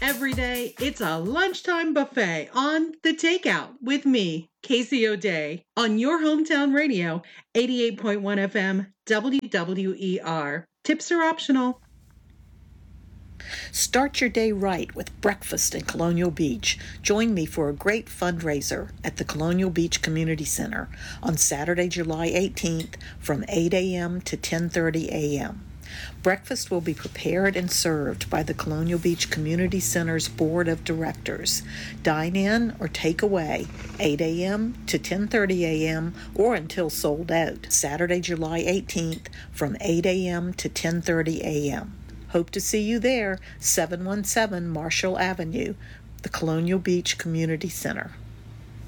Every day, it's a lunchtime buffet on The Takeout with me, Casey O'Day, on your hometown radio, 88.1 FM, WWER. Tips are optional. Start your day right with breakfast in Colonial Beach. Join me for a great fundraiser at the Colonial Beach Community Center on Saturday, July 18th from 8 a.m. to 10:30 a.m. Breakfast will be prepared and served by the Colonial Beach Community Center's Board of Directors. Dine in or take away 8 a.m. to 10:30 a.m. or until sold out. Saturday, July 18th from 8 a.m. to 10:30 a.m. Hope to see you there, 717 Marshall Avenue, the Colonial Beach Community Center.